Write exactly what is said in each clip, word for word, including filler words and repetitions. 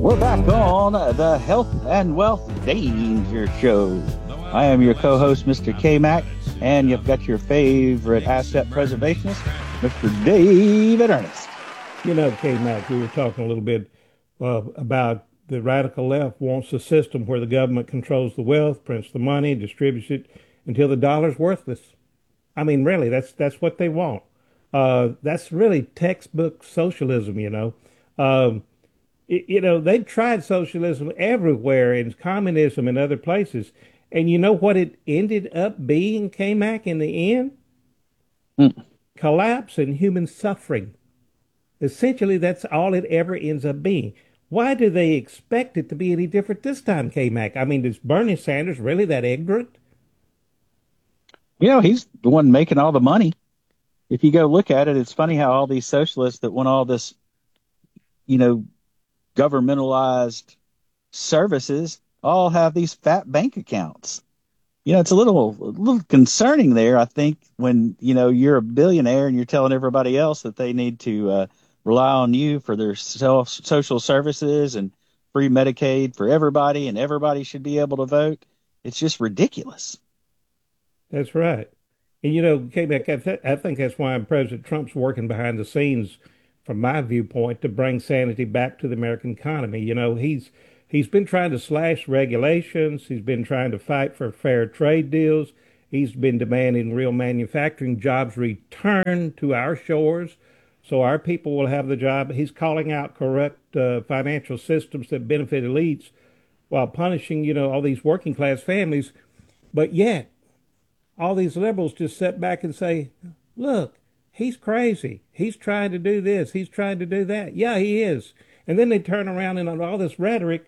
We're back on the Health and Wealth Danger Show. I am your co-host, Mister K-Mac, and you've got your favorite asset preservationist, Mister David Ernest. You know, K-Mac, we were talking a little bit uh, about the radical left wants a system where the government controls the wealth, prints the money, distributes it until the dollar's worthless. I mean, really, that's that's what they want. Uh, that's really textbook socialism, you know. Um, y- you know, they've tried socialism everywhere and communism in other places. And you know what it ended up being, K-Mac, in the end? Mm. Collapse and human suffering. Essentially, that's all it ever ends up being. Why do they expect it to be any different this time, K-Mac? I mean, is Bernie Sanders really that ignorant? You know, he's the one making all the money. If you go look at it, it's funny how all these socialists that want all this, you know, governmentalized services all have these fat bank accounts. You know, it's a little a little concerning there, I think, when, you know, you're a billionaire and you're telling everybody else that they need to uh, rely on you for their self social services and free Medicaid for everybody, and everybody should be able to vote. It's just ridiculous. That's right. And you know, K-Mac, I, th I think that's why President Trump's working behind the scenes, from my viewpoint, to bring sanity back to the American economy. You know, he's he's been trying to slash regulations. He's been trying to fight for fair trade deals. He's been demanding real manufacturing jobs return to our shores so our people will have the job. He's calling out corrupt uh, financial systems that benefit elites while punishing, you know, all these working class families. But yet, all these liberals just sit back and say, look, he's crazy. He's trying to do this. He's trying to do that. Yeah, he is. And then they turn around and all this rhetoric,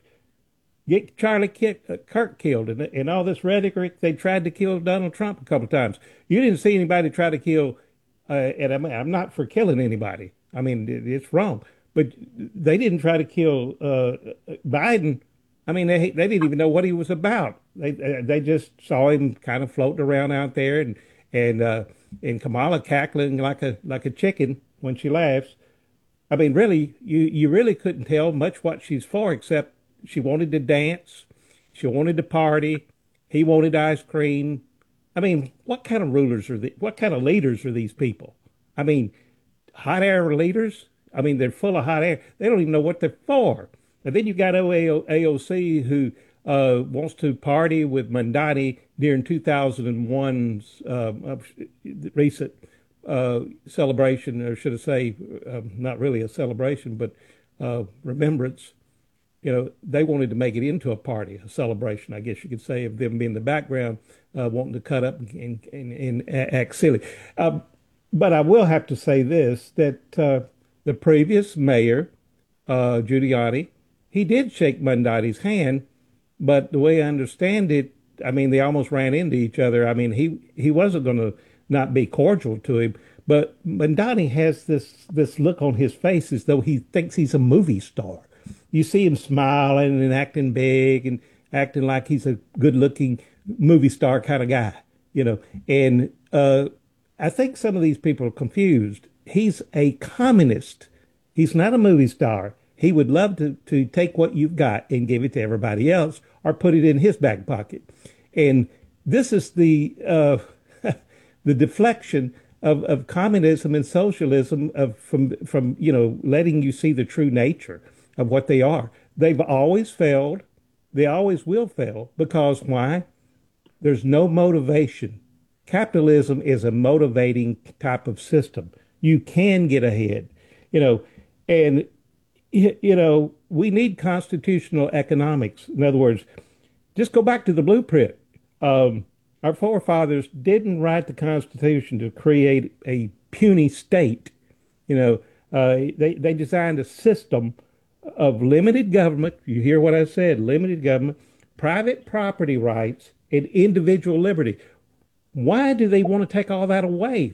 get Charlie uh, Kirk killed. And, and all this rhetoric, they tried to kill Donald Trump a couple of times. You didn't see anybody try to kill, uh, and I'm, I'm not for killing anybody. I mean, it's wrong. But they didn't try to kill uh, Biden. I mean, they they didn't even know what he was about. They they just saw him kind of floating around out there, and and uh, and Kamala cackling like a like a chicken when she laughs. I mean, really, you you really couldn't tell much what she's for, except she wanted to dance, she wanted to party, he wanted ice cream. I mean, what kind of rulers are the, what kind of leaders are these people? I mean, hot air leaders? I mean, they're full of hot air. They don't even know what they're for. And then you've got A O C who uh, wants to party with Mandani during two thousand one's uh, recent uh, celebration, or should I say, uh, not really a celebration, but uh, remembrance. You know, they wanted to make it into a party, a celebration, I guess you could say, of them being in the background, uh, wanting to cut up and, and, and act silly. Um, but I will have to say this, that uh, the previous mayor, uh, Giuliani, he did shake Mondotti's hand, but the way I understand it, I mean, they almost ran into each other. I mean, he, he wasn't going to not be cordial to him, but Mondotti has this this look on his face as though he thinks he's a movie star. You see him smiling and acting big and acting like he's a good-looking movie star kind of guy, you know. And uh, I think some of these people are confused. He's a communist. He's not a movie star. He would love to, to take what you've got and give it to everybody else or put it in his back pocket. And this is the uh, the deflection of, of communism and socialism of from from you know letting you see the true nature of what they are. They've always failed. They always will fail because why? There's no motivation. Capitalism is a motivating type of system. You can get ahead, you know, and you know, we need constitutional economics. In other words, just go back to the blueprint. Um, our forefathers didn't write the Constitution to create a puny state. You know, uh, they they designed a system of limited government. You hear what I said? Limited government, private property rights, and individual liberty. Why do they want to take all that away?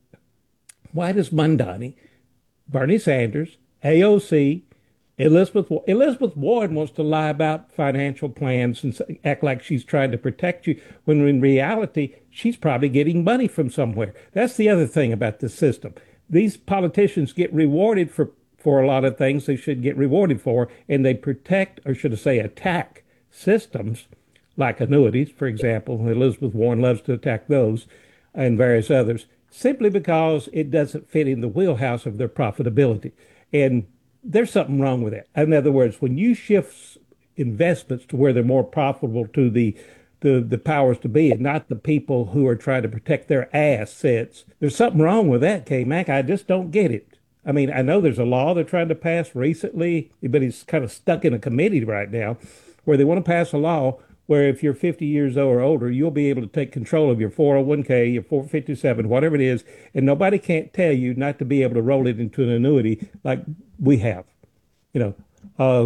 Why does Mondani, Bernie Sanders, A O C, Elizabeth Elizabeth Warren wants to lie about financial plans and act like she's trying to protect you, when in reality she's probably getting money from somewhere. That's the other thing about this system. These politicians get rewarded for for a lot of things they should get rewarded for, and they protect, or should I say, attack systems like annuities, for example. Elizabeth Warren loves to attack those and various others simply because it doesn't fit in the wheelhouse of their profitability. And there's something wrong with that. In other words, when you shift investments to where they're more profitable to the the, the powers to be and not the people who are trying to protect their assets, there's something wrong with that, K Mac. I just don't get it. I mean, I know there's a law they're trying to pass recently, but it's kind of stuck in a committee right now where they want to pass a law where if you're fifty years old or older, you'll be able to take control of your four oh one k, your four fifty-seven, whatever it is, and nobody can't tell you not to be able to roll it into an annuity like we have. You know, uh,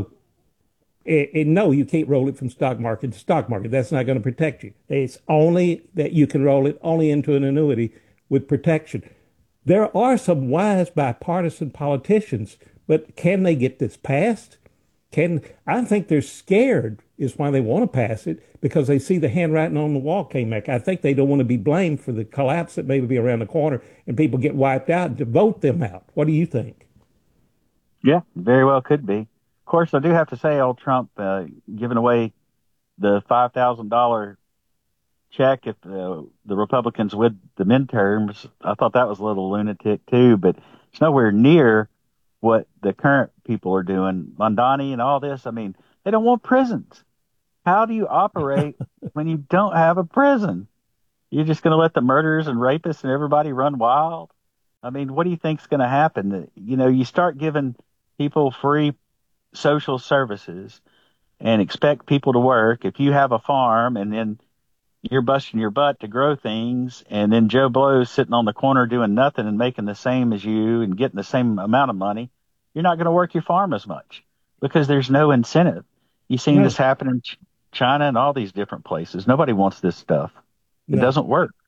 and, and no, you can't roll it from stock market to stock market. That's not going to protect you. It's only that you can roll it only into an annuity with protection. There are some wise bipartisan politicians, but can they get this passed? Can I think they're scared is why they want to pass it because they see the handwriting on the wall, K-Mac. I think they don't want to be blamed for the collapse that may be around the corner and people get wiped out and to vote them out. What do you think? Yeah, very well could be. Of course, I do have to say, old Trump uh, giving away the five thousand dollars check if uh, the Republicans win the midterms, I thought that was a little lunatic too, but it's nowhere near what the current people are doing. Mondani and all this, I mean, they don't want prisons. How do you operate when you don't have a prison? You're just going to let the murderers and rapists and everybody run wild? I mean, what do you think's going to happen? You know, you start giving people free social services and expect people to work. If you have a farm and then you're busting your butt to grow things, and then Joe Blow's sitting on the corner doing nothing and making the same as you and getting the same amount of money, you're not going to work your farm as much because there's no incentive. You've seen No, this happen in Ch- China and all these different places. Nobody wants this stuff. It no, doesn't work.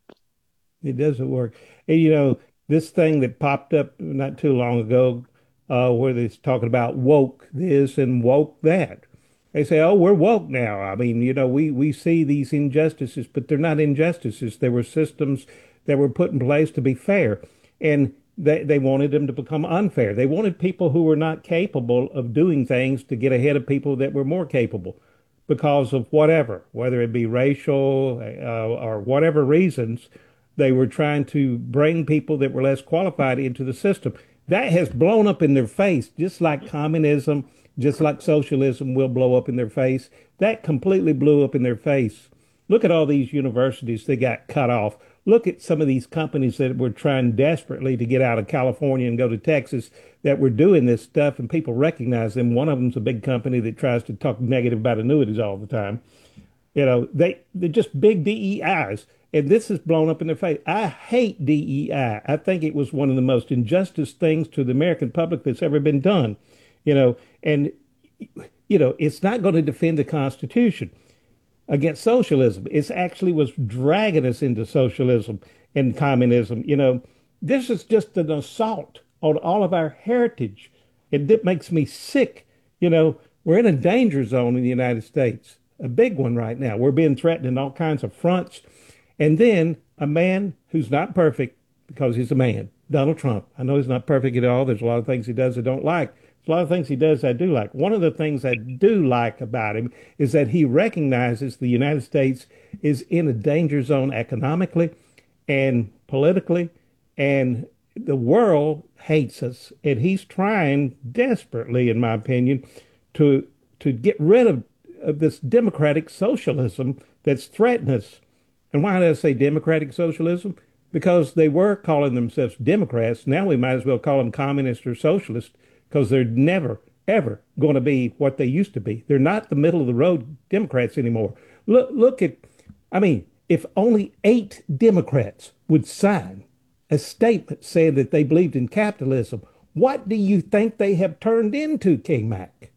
it doesn't work. And you know, this thing that popped up not too long ago, uh, where they're talking about woke this and woke that. They say, "Oh, we're woke now." I mean, you know, we we see these injustices, but they're not injustices. They were systems that were put in place to be fair, and they they wanted them to become unfair. They wanted people who were not capable of doing things to get ahead of people that were more capable, because of whatever, whether it be racial uh, or whatever reasons. They were trying to bring people that were less qualified into the system. That has blown up in their face, just like communism, just like socialism will blow up in their face. That completely blew up in their face. Look at all these universities that got cut off. Look at some of these companies that were trying desperately to get out of California and go to Texas that were doing this stuff, and people recognize them. One of them's a big company that tries to talk negative about annuities all the time. You know, they they're just big D E Is, and this is blown up in their face. I hate D E I. I I think it was one of the most injustice things to the American public that's ever been done. You know, and you know, it's not going to defend the Constitution against socialism. It's actually was dragging us into socialism and communism. You know, this is just an assault on all of our heritage. And it makes me sick. You know, we're in a danger zone in the United States, a big one right now. We're being threatened in all kinds of fronts. And then a man who's not perfect because he's a man, Donald Trump. I know he's not perfect at all. There's a lot of things he does I don't like. There's a lot of things he does I do like. One of the things I do like about him is that he recognizes the United States is in a danger zone economically and politically, and the world hates us. And he's trying desperately, in my opinion, to to get rid of, of this democratic socialism that's threatening us. And why did I say democratic socialism? Because they were calling themselves Democrats. Now we might as well call them communists or socialists because they're never, ever going to be what they used to be. They're not the middle of the road Democrats anymore. Look, look at, I mean, if only eight Democrats would sign a statement saying that they believed in capitalism, what do you think they have turned into, K Mac?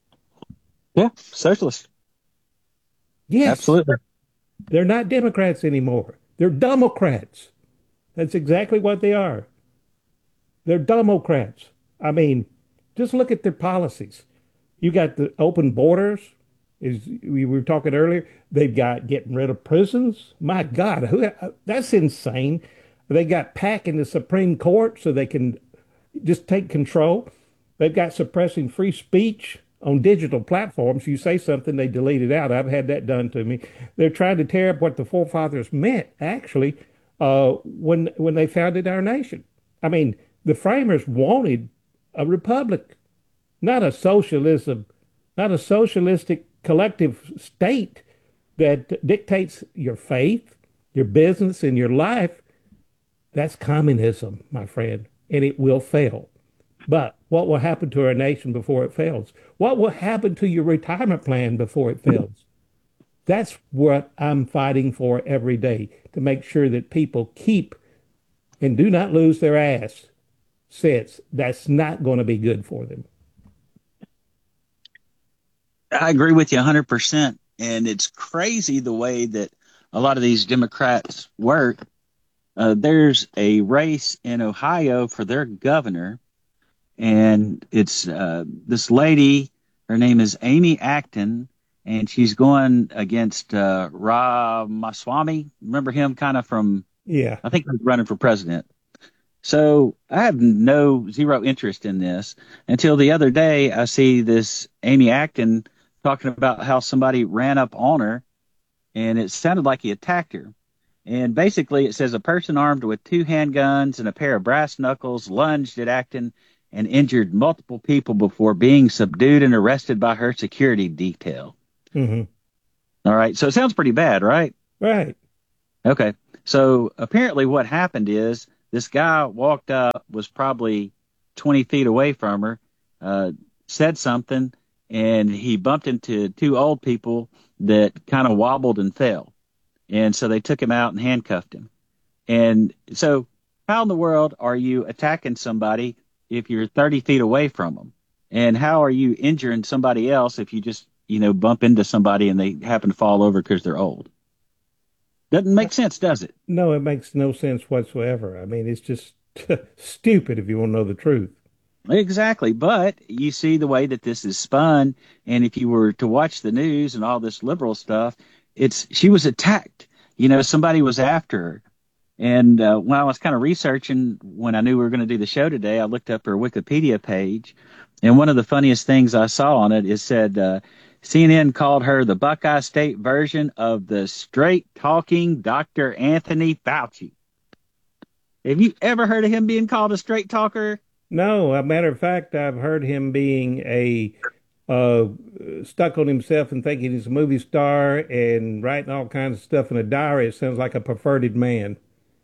Yeah, socialist. Yes, Absolutely. they're not Democrats anymore. They're Democrats. That's exactly what they are. They're Democrats. I mean, just look at their policies. You got the open borders, as we were talking earlier. They've got getting rid of prisons. My God, who, that's insane. They got packing the Supreme Court so they can just take control. They've got suppressing free speech on digital platforms. You say something, they delete it out. I've had that done to me. They're trying to tear up what the forefathers meant, actually, uh, when when they founded our nation. I mean, the framers wanted a republic, not a socialism, not a socialistic collective state that dictates your faith, your business, and your life. That's communism, my friend, and it will fail. But what will happen to our nation before it fails? What will happen to your retirement plan before it fails? That's what I'm fighting for every day to make sure that people keep and do not lose their ass since that's not going to be good for them. I agree with you one hundred percent. And it's crazy the way that a lot of these Democrats work. Uh, there's a race in Ohio for their governor, and it's uh, this lady. Her name is Amy Acton, and she's going against uh, Ramaswamy. Remember him kind of from, Yeah. I think he was running for president. So I have no zero interest in this until the other day I see this Amy Acton talking about how somebody ran up on her and it sounded like he attacked her. And basically it says a person armed with two handguns and a pair of brass knuckles lunged at Acton and injured multiple people before being subdued and arrested by her security detail. Hmm. All right. So it sounds pretty bad, right? Right. Okay. So apparently what happened is this guy walked up, was probably twenty feet away from her, uh, said something, and he bumped into two old people that kind of wobbled and fell. And so they took him out and handcuffed him. And so how in the world are you attacking somebody if you're thirty feet away from them? And how are you injuring somebody else if you just, you know, bump into somebody and they happen to fall over because they're old? Doesn't make sense, does it? No, it makes no sense whatsoever. I mean, it's just stupid if you want to know the truth. Exactly. But you see the way that this is spun. And if you were to watch the news and all this liberal stuff, it's she was attacked. You know, somebody was after her. And uh, when I was kind of researching, when I knew we were going to do the show today, I looked up her Wikipedia page. And one of the funniest things I saw on it is said uh, C N N called her the Buckeye State version of the straight talking Doctor Anthony Fauci. Have you ever heard of him being called a straight talker? No, a matter of fact, I've heard him being a uh, stuck on himself and thinking he's a movie star and writing all kinds of stuff in a diary. It sounds like a perverted man.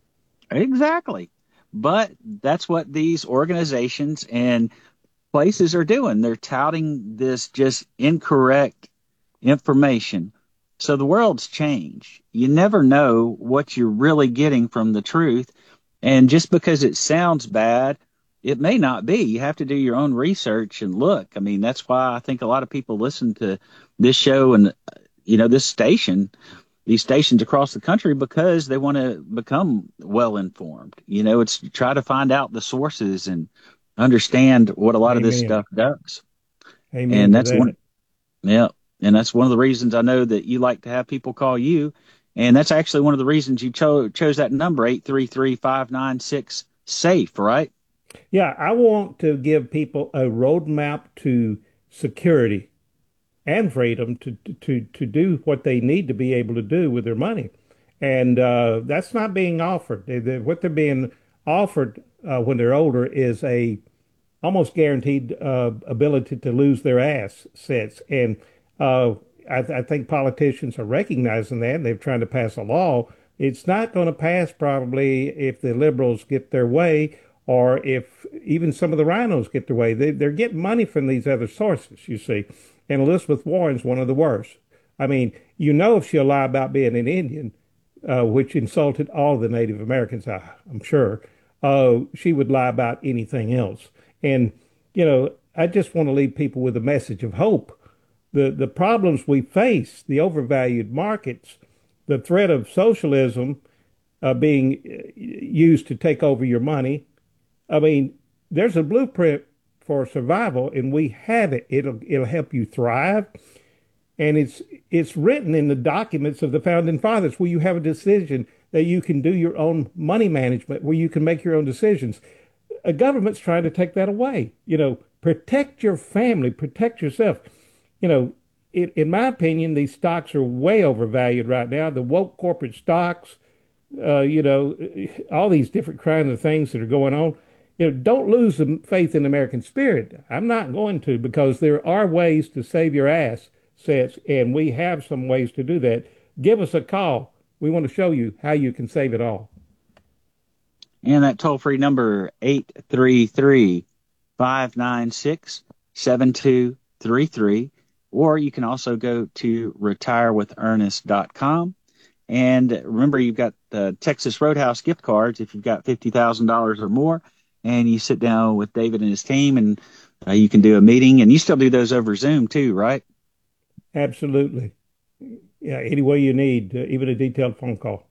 Exactly. But that's what these organizations and places are doing. They're touting this just incorrect information. So the world's changed. You never know what you're really getting from the truth. And just because it sounds bad, it may not be. You have to do your own research and look. I mean, that's why I think a lot of people listen to this show and, you know, this station, these stations across the country because they want to become well informed. You know, it's try to find out the sources and understand what a lot of this Amen. stuff does. Amen And to that's that. one, yeah. And that's one of the reasons I know that you like to have people call you. And that's actually one of the reasons you cho- chose that number, eight three three, five nine six, SAFE, right? Yeah, I want to give people a roadmap to security and freedom to to to do what they need to be able to do with their money, and uh, that's not being offered. They, they, what they're being offered uh, when they're older is a almost guaranteed uh, ability to lose their assets, and uh, I, I think politicians are recognizing that, and they're trying to pass a law. It's not going to pass probably if the liberals get their way, or if even some of the rhinos get their way. They, they're getting money from these other sources, you see. And Elizabeth Warren's one of the worst. I mean, you know, if she'll lie about being an Indian, uh, which insulted all the Native Americans, I, I'm sure, uh, she would lie about anything else. And, you know, I just want to leave people with a message of hope. The, the problems we face, the overvalued markets, the threat of socialism uh, being uh, used to take over your money. I mean, there's a blueprint for survival, and we have it. It'll it'll help you thrive, and it's it's written in the documents of the founding fathers, where you have a decision that you can do your own money management, where you can make your own decisions. A government's trying to take that away. You know, Protect your family, protect yourself. You know, in, in my opinion, these stocks are way overvalued right now. The woke corporate stocks, uh, you know, all these different kinds of things that are going on. You know, don't lose the faith in the American spirit. I'm not going to, because there are ways to save your ass sets, and we have some ways to do that. Give us a call. We want to show you how you can save it all. And that toll free number, eight three three, five nine six, seven two three three. Or you can also go to retire with ernest dot com. And remember, you've got the Texas Roadhouse gift cards if you've got fifty thousand dollars or more. And you sit down with David and his team, and uh, you can do a meeting. And you still do those over Zoom too, right? Absolutely. Yeah, any way you need, uh, even a detailed phone call.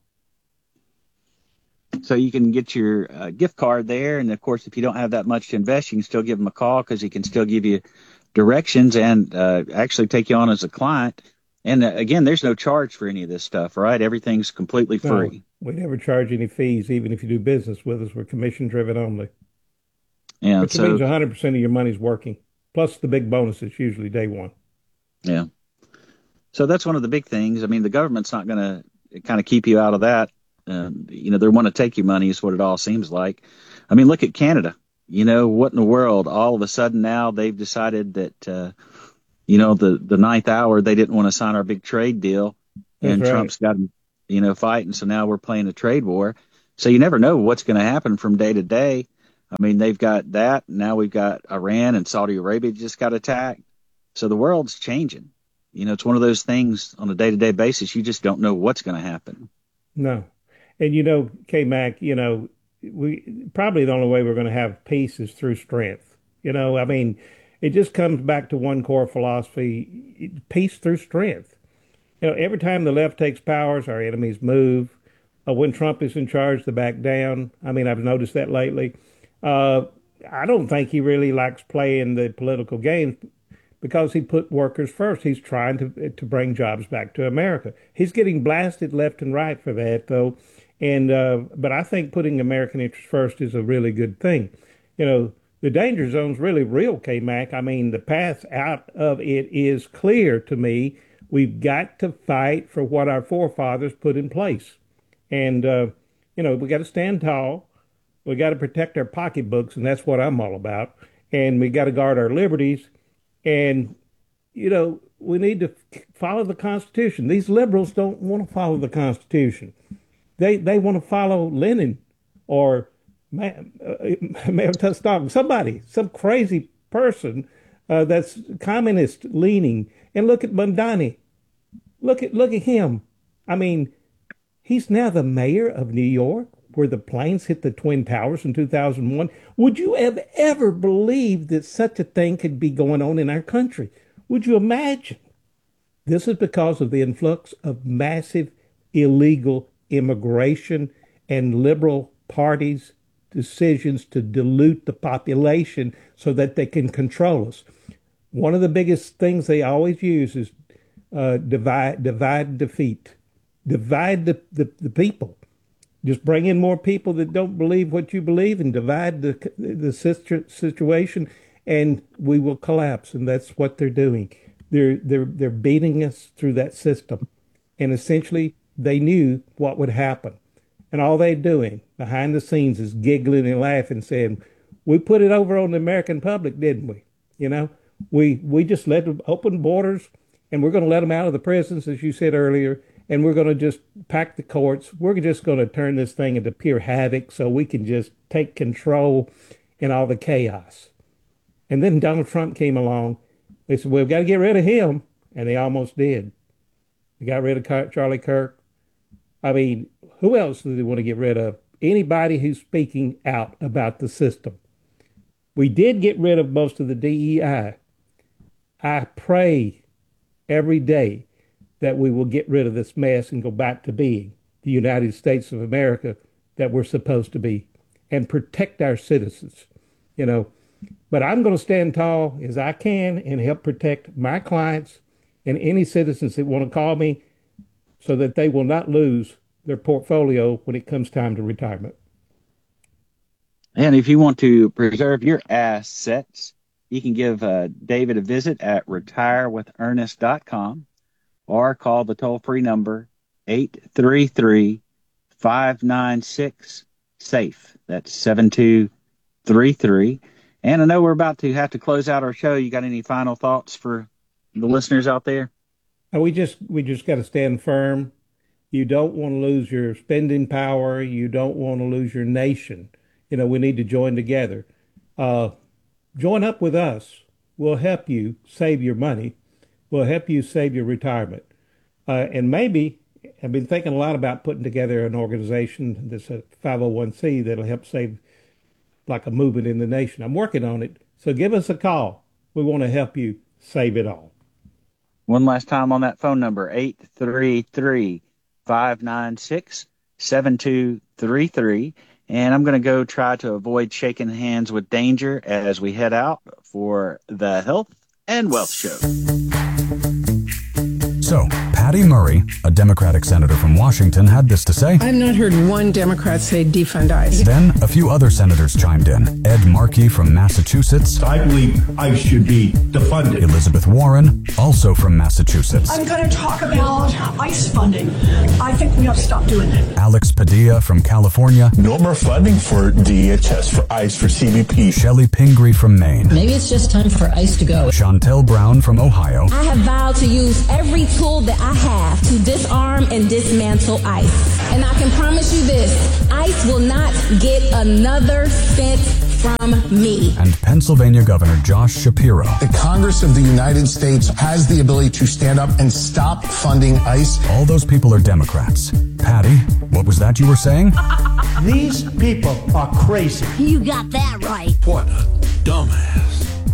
So you can get your uh, gift card there. And of course, if you don't have that much to invest, you can still give him a call, because he can still give you directions and uh, actually take you on as a client. And uh, again, there's no charge for any of this stuff, right? Everything's completely No, free. we never charge any fees, even if you do business with us. We're commission driven only, Yeah. which means So, one hundred percent of your money's working, plus the big bonus is usually day one. yeah. So that's one of the big things. I mean, the government's not going to kind of keep you out of that. Um, you know, they want to take your money is what it all seems like. I mean, look at Canada. You know, what in the world? All of a sudden now they've decided that, uh, you know, the, the ninth hour, they didn't want to sign our big trade deal, That's and right. Trump's got them, you know, fighting. So now we're playing a trade war. So you never know what's going to happen from day to day. I mean, they've got that. Now we've got Iran and Saudi Arabia just got attacked. So the world's changing. You know, it's one of those things on a day to day basis. You just don't know what's going to happen. No. And you know, K Mac, you know, we probably the only way we're going to have peace is through strength. You know, I mean, it just comes back to one core philosophy, peace through strength. You know, every time the left takes powers, our enemies move. Uh, when Trump is in charge, they back down. I mean, I've noticed that lately. Uh, I don't think he really likes playing the political games, because he put workers first. He's trying to to bring jobs back to America. He's getting blasted left and right for that, though. And uh, but I think putting American interests first is a really good thing. You know, the danger zone's really real, K Mac. I mean, the path out of it is clear to me. We've got to fight for what our forefathers put in place. And, uh, you know, we got to stand tall. We got to protect our pocketbooks, and that's what I'm all about. And we got to guard our liberties. And, you know, we need to follow the Constitution. These liberals don't want to follow the Constitution. They they want to follow Lenin or Mao Zedong, somebody, some crazy person uh, that's communist leaning. And look at Mandani. Look at look at him. I mean, he's now the mayor of New York, where the planes hit the Twin Towers in two thousand one. Would you have ever believed that such a thing could be going on in our country? Would you imagine? This is because of the influx of massive illegal immigration and liberal parties' decisions to dilute the population so that they can control us. One of the biggest things they always use is uh, divide, divide, defeat. Divide the, the, the people. Just bring in more people that don't believe what you believe and divide the the situ- situation, and we will collapse. And that's what they're doing. They're they're they're beating us through that system, and essentially they knew what would happen, and all they're doing behind the scenes is giggling and laughing, saying, "We put it over on the American public, didn't we? You know, we we just let them open borders, and we're going to let them out of the prisons, as you said earlier." And we're going to just pack the courts. We're just going to turn this thing into pure havoc so we can just take control in all the chaos. And then Donald Trump came along. They said, well, we've got to get rid of him. And they almost did. They got rid of Charlie Kirk. I mean, who else do they want to get rid of? Anybody who's speaking out about the system. We did get rid of most of the D E I. I I pray every day that we will get rid of this mess and go back to being the United States of America that we're supposed to be, and protect our citizens, you know. But I'm going to stand tall as I can and help protect my clients and any citizens that want to call me, so that they will not lose their portfolio when it comes time to retirement. And if you want to preserve your assets, You can give uh, David a visit at retire with ernest dot com or call the toll-free number eight three three, five nine six, SAFE. That's seven two three three. And I know we're about to have to close out our show. You got any final thoughts for the listeners out there? Uh, We just we just got to stand firm. You don't want to lose your spending power. You don't want to lose your nation. You know, we need to join together. Uh, join up with us. We'll help you save your money. We'll help you save your retirement. Uh, and maybe, I've been thinking a lot about putting together an organization that's a five oh one c that'll help save like a movement in the nation. I'm working on it. So give us a call. We want to help you save it all. One last time on that phone number, eight three three, five nine six, seven two three three. And I'm going to go try to avoid shaking hands with danger as we head out for the Health and Wealth Show. So, Patty Murray, a Democratic senator from Washington, had this to say. I've not heard one Democrat say defund ICE. Then, a few other senators chimed in. Ed Markey from Massachusetts. I believe ICE should be defunded. Elizabeth Warren, also from Massachusetts. I'm going to talk about ICE funding. I think we have to stop doing that. Alex Padilla from California. No more funding for D H S, for ICE, for C B P. Shelley Pingree from Maine. Maybe it's just time for ICE to go. Chantel Brown from Ohio. I have vowed to use every tool that I have to disarm and dismantle ICE. And I can promise you this, ICE will not get another cent from me. And Pennsylvania Governor Josh Shapiro. The Congress of the United States has the ability to stand up and stop funding ICE. All those people are Democrats. Patty, what was that you were saying? These people are crazy. You got that right. What a dumbass.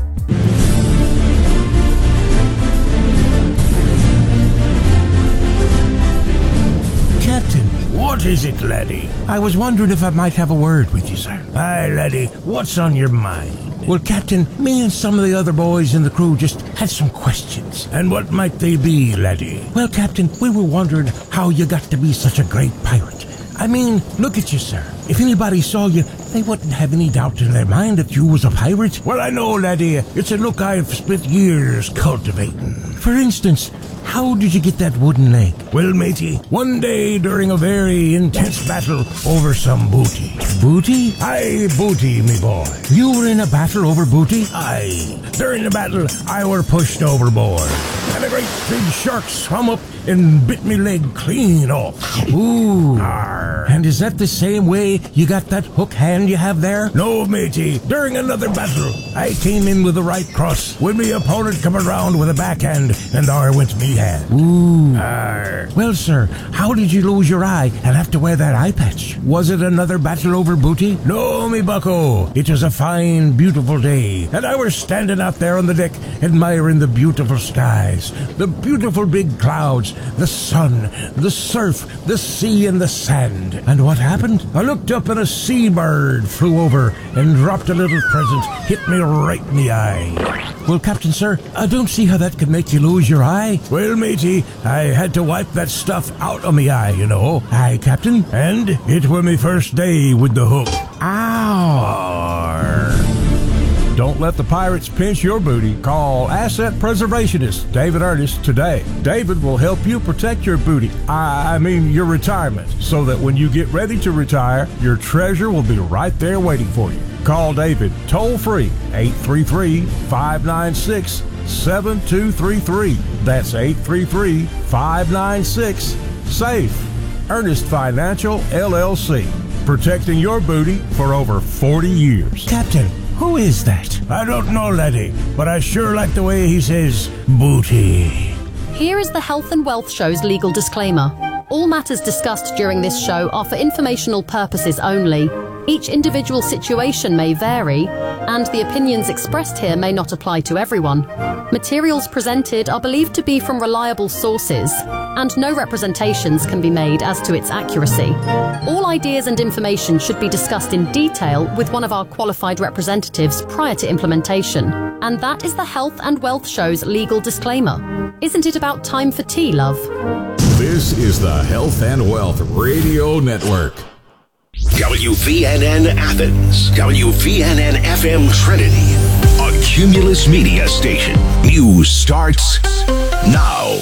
Captain, what is it, laddie? I was wondering if I might have a word with you, sir. Aye, laddie, what's on your mind? Well, Captain, me and some of the other boys in the crew just had some questions. And what might they be, laddie? Well, Captain, we were wondering how you got to be such a great pirate. I mean, look at you, sir. If anybody saw you, they wouldn't have any doubt in their mind that you was a pirate. Well, I know, laddie. It's a look I've spent years cultivating. For instance, how did you get that wooden leg? Well, matey, one day during a very intense battle over some booty. Booty? Aye, booty, me boy. You were in a battle over booty? Aye. During the battle, I were pushed overboard. And a great big shark swam up and bit me leg clean off. Ooh. Arr. And is that the same way you got that hook hand you have there? No, matey. During another battle, I came in with the right cross when me opponent come around with a backhand, and there went me hand. Ooh. Arr. Well, sir, how did you lose your eye and have to wear that eye patch? Was it another battle over booty? No, me bucko. It was a fine, beautiful day, and I was standing out there on the deck admiring the beautiful skies, the beautiful big clouds, the sun, the surf, the sea, and the sand. And what happened? I looked up and a seabird flew over and dropped a little present, hit me right in the eye. Well, Captain, sir, I don't see how that could make you lose your eye. Well, matey, I had to wipe that stuff out of me eye, you know. Aye, Captain. And it were me first day with the hook. Ow! Don't let the pirates pinch your booty. Call Asset Preservationist David Ernest today. David will help you protect your booty, I, I mean your retirement, so that when you get ready to retire, your treasure will be right there waiting for you. Call David toll free, eight three three, five nine six, seven two three three. That's eight three three, five nine six, SAFE. Ernest Financial, L L C. Protecting your booty for over forty years. Captain, who is that? I don't know, laddie, but I sure like the way he says booty. Here is the Health and Wealth Show's legal disclaimer. All matters discussed during this show are for informational purposes only. Each individual situation may vary, and the opinions expressed here may not apply to everyone. Materials presented are believed to be from reliable sources, and no representations can be made as to its accuracy. All ideas and information should be discussed in detail with one of our qualified representatives prior to implementation. And that is the Health and Wealth Show's legal disclaimer. Isn't it about time for tea, love? This is the Health and Wealth Radio Network. W V N N Athens, W V N N F M Trinity, a Cumulus Media Station. News starts now.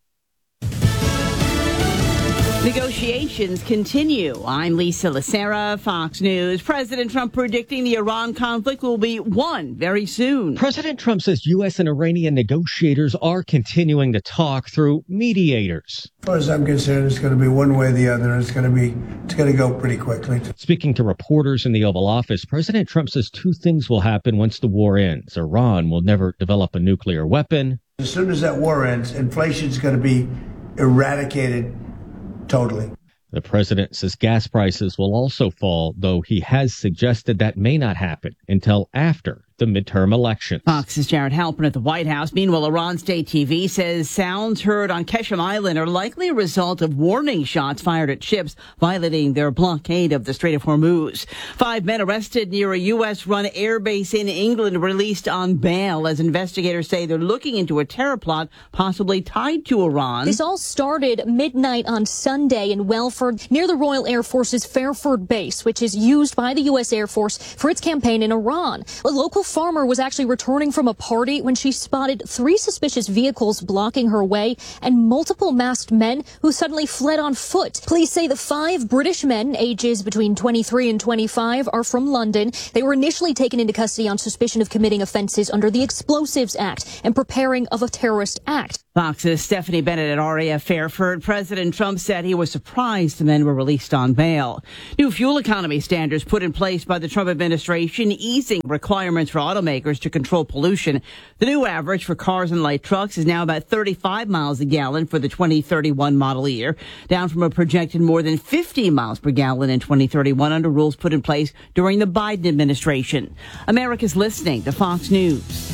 Negotiations continue. I'm Lisa Lacera, Fox News. President Trump predicting the Iran conflict will be won very soon. President Trump says U S and Iranian negotiators are continuing to talk through mediators. As far as I'm concerned, it's going to be one way or the other. It's going to be, it's going to go pretty quickly. Speaking to reporters in the Oval Office, President Trump says two things will happen once the war ends. Iran will never develop a nuclear weapon. As soon as that war ends, inflation is going to be eradicated totally. The president says gas prices will also fall, though he has suggested that may not happen until after the midterm elections. Fox's Jared Halpern at the White House. Meanwhile, Iran State T V says sounds heard on Qeshm Island are likely a result of warning shots fired at ships violating their blockade of the Strait of Hormuz. Five men arrested near a U S-run airbase in England released on bail as investigators say they're looking into a terror plot possibly tied to Iran. This all started midnight on Sunday in Welford near the Royal Air Force's Fairford base, which is used by the U S Air Force for its campaign in Iran. A local farmer was actually returning from a party when she spotted three suspicious vehicles blocking her way and multiple masked men who suddenly fled on foot. Police say the five British men, ages between twenty-three and twenty-five, are from London. They were initially taken into custody on suspicion of committing offenses under the Explosives Act and preparing of a terrorist act. Fox's Stephanie Bennett at R A F Fairford. President Trump said he was surprised the men were released on bail. New fuel economy standards put in place by the Trump administration easing requirements for automakers to control pollution. The new average for cars and light trucks is now about thirty-five miles a gallon for the twenty thirty-one model year, down from a projected more than fifty miles per gallon in twenty thirty-one under rules put in place during the Biden administration. America's listening to Fox News.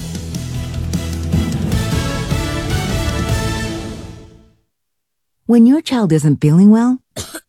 When your child isn't feeling well,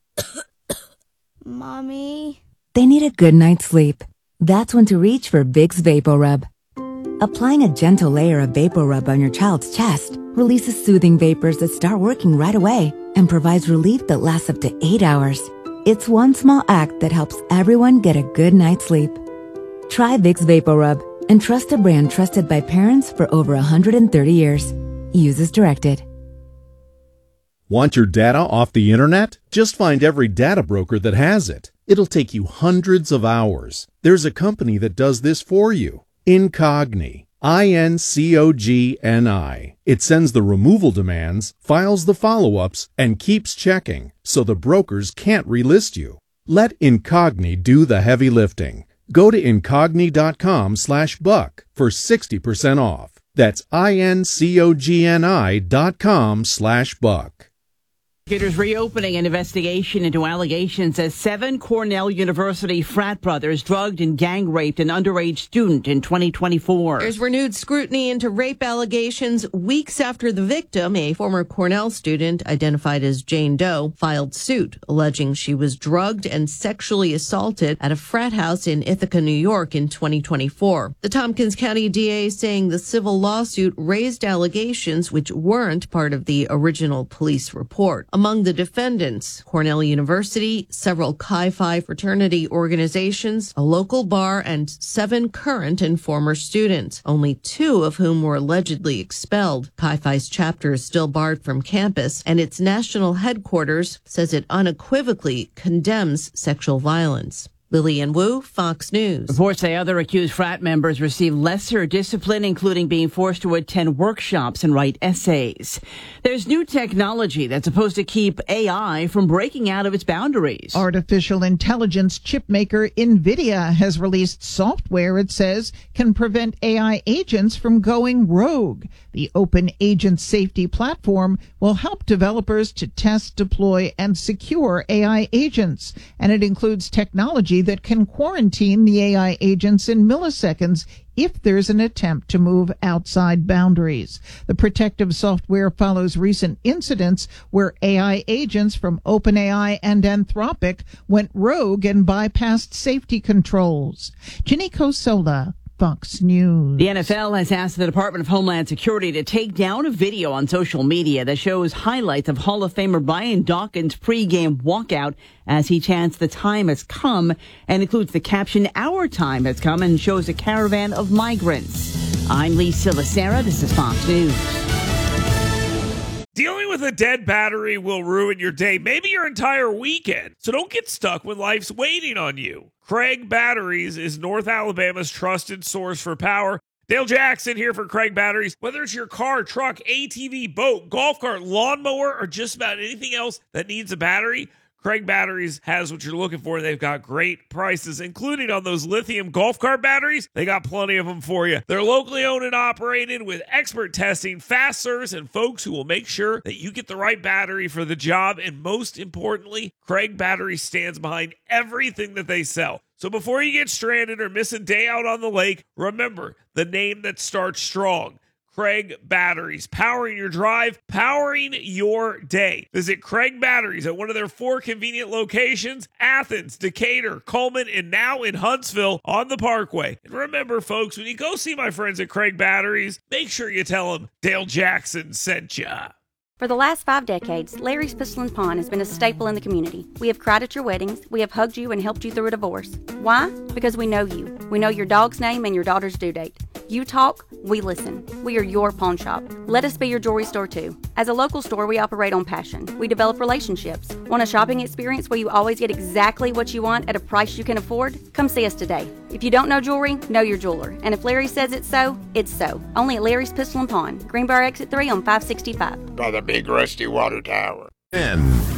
Mommy, they need a good night's sleep. That's when to reach for Vicks VapoRub. Applying a gentle layer of VapoRub on your child's chest releases soothing vapors that start working right away and provides relief that lasts up to eight hours. It's one small act that helps everyone get a good night's sleep. Try Vicks VapoRub and trust a brand trusted by parents for over one hundred thirty years. Use as directed. Want your data off the internet? Just find every data broker that has it. It'll take you hundreds of hours. There's a company that does this for you. Incogni. I N C O G N I. It sends the removal demands, files the follow-ups, and keeps checking, so the brokers can't relist you. Let Incogni do the heavy lifting. Go to incogni.com slash buck for sixty percent off. That's I-N-C-O-G-N-I dot com slash buck. Prosecutors reopening an investigation into allegations as seven Cornell University frat brothers drugged and gang raped an underage student in twenty twenty-four. There's renewed scrutiny into rape allegations weeks after the victim, a former Cornell student identified as Jane Doe, filed suit alleging she was drugged and sexually assaulted at a frat house in Ithaca, New York in twenty twenty-four. The Tompkins County D A saying the civil lawsuit raised allegations which weren't part of the original police report. Among the defendants, Cornell University, several Chi Phi fraternity organizations, a local bar, and seven current and former students, only two of whom were allegedly expelled. Chi Phi's chapter is still barred from campus, and its national headquarters says it unequivocally condemns sexual violence. Lillian Wu, Fox News. Reports say other accused frat members received lesser discipline, including being forced to attend workshops and write essays. There's new technology that's supposed to keep A I from breaking out of its boundaries. Artificial intelligence chipmaker NVIDIA has released software it says can prevent A I agents from going rogue. The Open Agent Safety Platform will help developers to test, deploy, and secure A I agents, and it includes technology that can quarantine the A I agents in milliseconds if there's an attempt to move outside boundaries. The protective software follows recent incidents where A I agents from OpenAI and Anthropic went rogue and bypassed safety controls. Ginny Kosola, Fox News. The N F L has asked the Department of Homeland Security to take down a video on social media that shows highlights of Hall of Famer Brian Dawkins' pregame walkout as he chants "The time has come" and includes the caption "Our time has come" and shows a caravan of migrants. I'm Lisa Lacera. This is Fox News. Dealing with a dead battery will ruin your day, maybe your entire weekend. So don't get stuck when life's waiting on you. Craig Batteries is North Alabama's trusted source for power. Dale Jackson here for Craig Batteries. Whether it's your car, truck, A T V, boat, golf cart, lawnmower, or just about anything else that needs a battery, Craig Batteries has what you're looking for. They've got great prices, including on those lithium golf cart batteries. They got plenty of them for you. They're locally owned and operated with expert testing, fast service, and folks who will make sure that you get the right battery for the job. And most importantly, Craig Batteries stands behind everything that they sell. So before you get stranded or miss a day out on the lake, remember the name that starts strong. Craig Batteries, powering your drive, powering your day. Visit Craig Batteries at one of their four convenient locations, Athens, Decatur, Coleman, and now in Huntsville on the Parkway. And remember, folks, when you go see my friends at Craig Batteries, make sure you tell them Dale Jackson sent ya. For the last five decades, Larry's Pistol and Pawn has been a staple in the community. We have cried at your weddings. We have hugged you and helped you through a divorce. Why? Because we know you. We know your dog's name and your daughter's due date. You talk, we listen. We are your pawn shop. Let us be your jewelry store too. As a local store, we operate on passion. We develop relationships. Want a shopping experience where you always get exactly what you want at a price you can afford? Come see us today. If you don't know jewelry, know your jeweler. And if Larry says it's so, it's so. Only at Larry's Pistol and Pawn, Greenbrier Exit three on five sixty-five. By the big rusty water tower. And